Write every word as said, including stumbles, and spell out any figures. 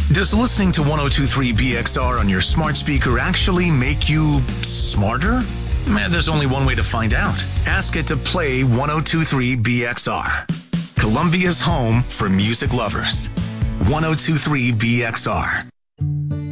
Does listening to one oh two point three B X R on your smart speaker actually make you smarter? Man, there's only one way to find out. Ask it to play one oh two point three B X R. Columbia's home for music lovers. one oh two point three B X R.